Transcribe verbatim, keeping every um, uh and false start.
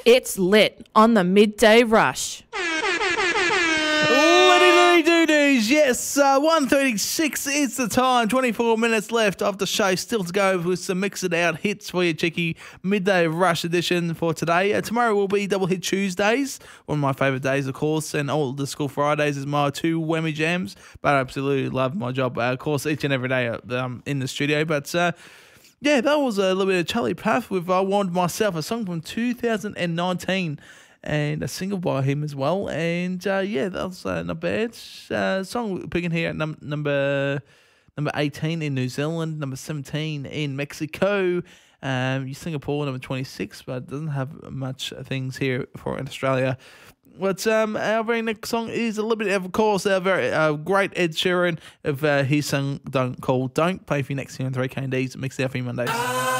It's lit on the midday rush. Liddy liddy doo doos, yes, uh, one thirty-six is the time, twenty-four minutes left of the show, still to go with some Mix It Out hits for your cheeky midday rush edition for today. Uh, tomorrow will be Double Hit Tuesdays, one of my favourite days, of course, and all the School Fridays is my two whammy jams, but I absolutely love my job, uh, of course, each and every day um, in the studio, but uh, yeah, that was a little bit of Charlie Puth with I Want Myself, a song from two thousand nineteen. And a single by him as well. And uh, yeah, that was uh, not bad. Uh, song picking here at num- number number eighteen in New Zealand, number seventeen in Mexico, um, Singapore, number twenty-six, but it doesn't have much things here for Australia. But um, our very next song is a little bit, of course, our very uh, great Ed Sheeran of uh, his song Don't Call Don't. Play for you next year on three K and D's Mix It Out for you Mondays.